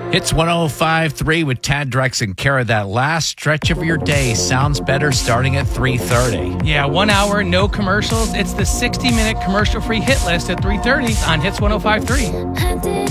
Hits 105.3 with Tad Drex and Kara. That last stretch of your day sounds better starting at 3:30. Yeah, 1 hour, no commercials. It's the 60-minute commercial-free hit list at 3:30 on Hits 105.3.